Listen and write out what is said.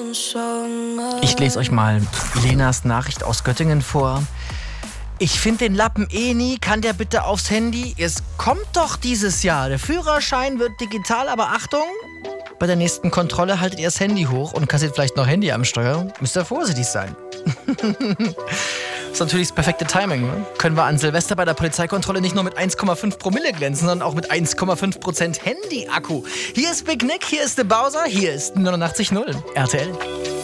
Ich lese euch mal Lenas Nachricht aus Göttingen vor. Ich finde den Lappen eh nie, kann der bitte aufs Handy? Es kommt doch dieses Jahr. Der Führerschein wird digital, aber Achtung, bei der nächsten Kontrolle haltet ihr das Handy hoch und kassiert vielleicht noch Handy am Steuer. Müsst ihr vorsichtig sein. Das ist natürlich das perfekte Timing. Ne? Können wir an Silvester bei der Polizeikontrolle nicht nur mit 1,5 Promille glänzen, sondern auch mit 1,5% Handy-Akku. Hier ist Big Nick, hier ist The Bowser, hier ist 89.0 RTL.